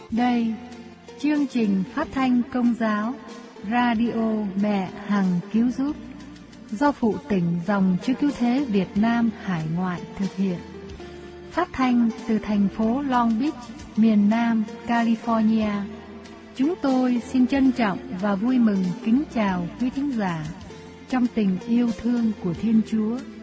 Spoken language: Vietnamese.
Đây, chương trình phát thanh Công giáo Radio Mẹ Hằng Cứu Giúp do Phụ Tỉnh Dòng Chúa Cứu Thế Việt Nam hải ngoại thực hiện. Phát thanh từ thành phố Long Beach, miền Nam California. Chúng tôi xin trân trọng và vui mừng kính chào quý thính giả trong tình yêu thương của Thiên Chúa.